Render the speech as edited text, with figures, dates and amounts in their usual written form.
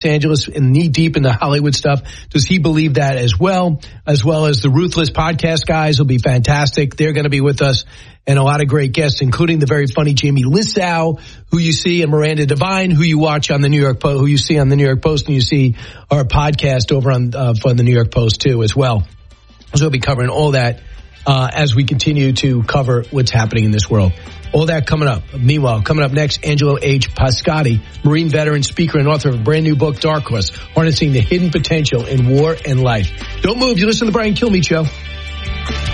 Angeles and knee deep in the Hollywood stuff. Does he believe that as well as the Ruthless podcast guys will be fantastic. They're going to be with us, and a lot of great guests, including the very funny Jamie Lissau, who you see, and Miranda Devine, who you watch on the New York Post, who you see on the New York Post, and you see our podcast over on the New York Post too as well. So we'll be covering all that as we continue to cover what's happening in this world. All that coming up. Meanwhile, coming up next, Angelo H. Pascotti, Marine veteran, speaker, and author of a brand new book, Dark Horse, harnessing the hidden potential in war and life. Don't move. You listen to the Brian Kilmeade Show.